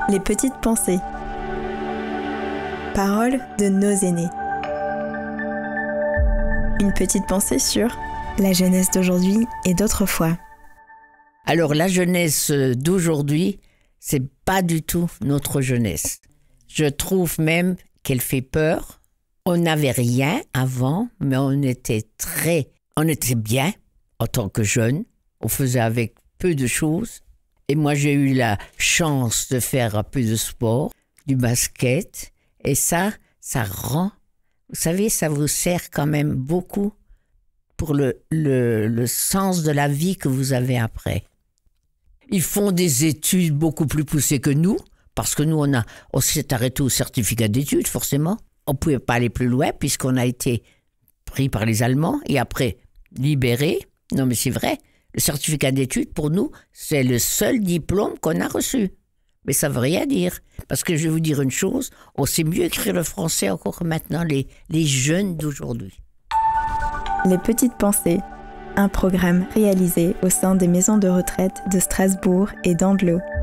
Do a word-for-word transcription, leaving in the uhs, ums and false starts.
Les petites pensées. Paroles de nos aînés. Une petite pensée sur la jeunesse d'aujourd'hui et d'autrefois. Alors la jeunesse d'aujourd'hui, c'est pas du tout notre jeunesse. Je trouve même qu'elle fait peur. On n'avait rien avant, mais on était très, on était bien en tant que jeunes. On faisait avec peu de choses. Et moi, j'ai eu la chance de faire un peu de sport, du basket. Et ça, ça rend, vous savez, ça vous sert quand même beaucoup pour le, le, le sens de la vie que vous avez après. Ils font des études beaucoup plus poussées que nous, parce que nous, on, a, on s'est arrêté au certificat d'études, forcément. On ne pouvait pas aller plus loin, puisqu'on a été pris par les Allemands et après libérés. Non, mais c'est vrai, le certificat d'études, pour nous, c'est le seul diplôme qu'on a reçu. Mais ça ne veut rien dire. Parce que je vais vous dire une chose, on sait mieux écrire le français encore que maintenant, les, les jeunes d'aujourd'hui. Les petites pensées. Un programme réalisé au sein des maisons de retraite de Strasbourg et d'Andelot.